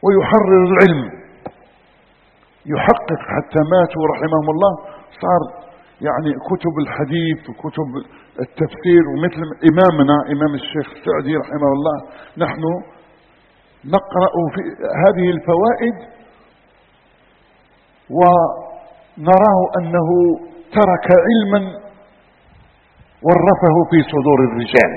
ويحرر العلم، يحقق حتى ماتوا رحمهم الله. صار يعني كتب الحديث وكتب التفسير، ومثل إمامنا إمام الشيخ السعدي رحمه الله نحن نقرأ في هذه الفوائد ونراه أنه ترك علما ورثه في صدور الرجال،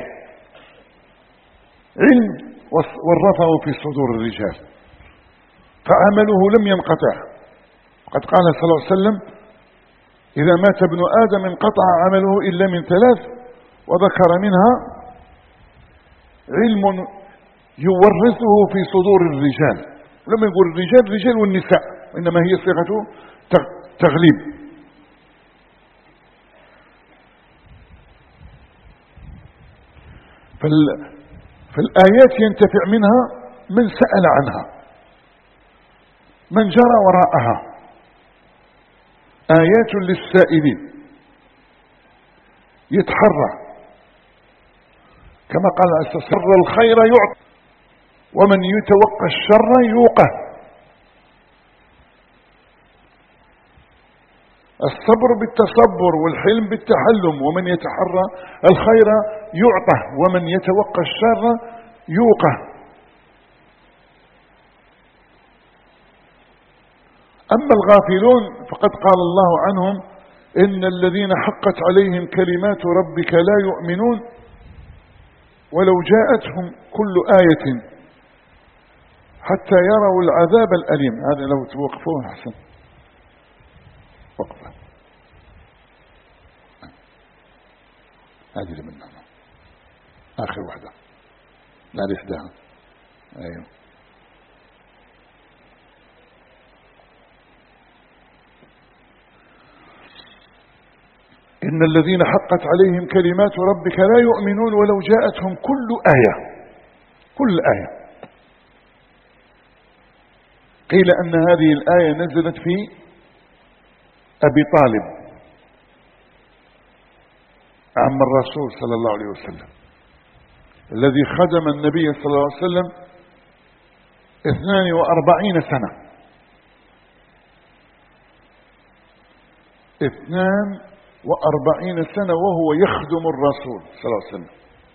علم ورثه في صدور الرجال، فعمله لم ينقطع. قد قال صلى الله عليه وسلم: إذا مات ابن آدم انقطع عمله إلا من ثلاث، وذكر منها علم يورثه في صدور الرجال. لما يقول الرجال والنساء، إنما هي صيغة تغليب. فالآيات ينتفع منها من سأل عنها، من جرى وراءها. آيات للسائلين، يتحرى كما قال: سر الخير يعطى ومن يتوقع الشر يوقه. الصبر بالتصبر والحلم بالتحلم، ومن يتحرى الخير يعطى ومن يتوقع الشر يوقه. أما الغافلون فقد قال الله عنهم: إن الذين حقت عليهم كلمات ربك لا يؤمنون ولو جاءتهم كل آية حتى يروا العذاب الأليم. هذا لو توقفوه أحسن. وقفة هذه منها آخر واحدة، لا لإحداها. أيوه. إن الذين حقت عليهم كلمات ربك لا يؤمنون ولو جاءتهم كل آية. قيل أن هذه الآية نزلت في أبي طالب عم الرسول صلى الله عليه وسلم، الذي خدم النبي صلى الله عليه وسلم 42 سنة. 42 سنة وهو يخدم الرسول صلى الله عليه وسلم.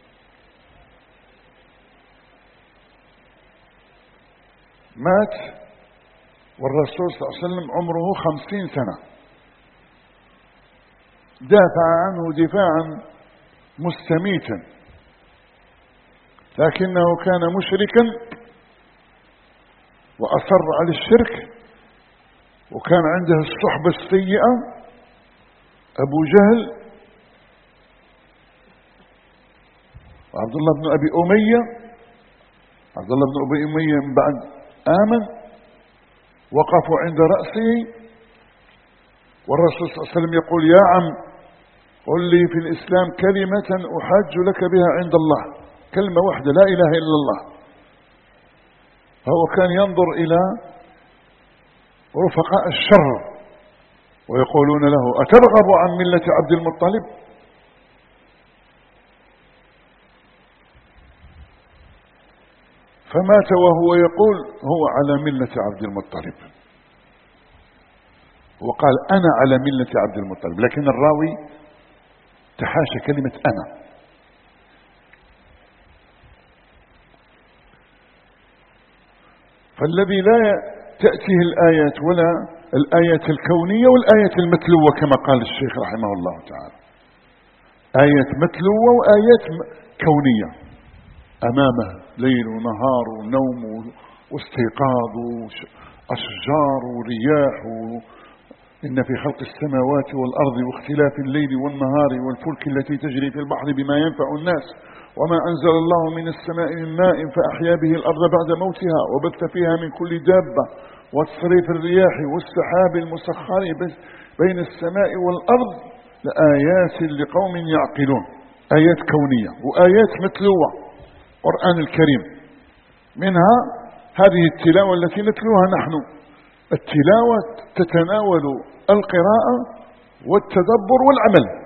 مات والرسول صلى الله عليه وسلم عمره 50 سنة. دافع عنه دفاعا مستميتا، لكنه كان مشركا وأصر على الشرك، وكان عنده الصحبة السيئة أبو جهل وعبد الله بن أبي أمية. عبد الله بن أبي أمية من بعد آمن، وقفوا عند رأسه، والرسول صلى الله عليه وسلم يقول: يا عم قل لي في الإسلام كلمة أحاج لك بها عند الله، كلمة واحدة لا إله إلا الله. فهو كان ينظر إلى رفقاء الشر ويقولون له: أترغب عن ملة عبد المطلب؟ فمات وهو يقول: هو على ملة عبد المطلب. وقال: أنا على ملة عبد المطلب، لكن الراوي تحاشى كلمة أنا. فالذي لا تأتيه الآيات ولا الآيات الكونية والآيات المتلوة كما قال الشيخ رحمه الله تعالى، آيات متلوة وآيات كونية أمامه، ليل ونهار ونوم واستيقاظ وأشجار ورياح إن في خلق السماوات والأرض واختلاف الليل والنهار والفلك التي تجري في البحر بما ينفع الناس وما أنزل الله من السماء من ماء فأحيا به الأرض بعد موتها وبث فيها من كل دابة وتصريف الرياح والسحاب المسخر بين السماء والأرض لآيات لقوم يعقلون. آيات كونية وآيات متلوة، قرآن الكريم. منها هذه التلاوة التي نتلوها نحن. التلاوة تتناول القراءة والتدبر والعمل.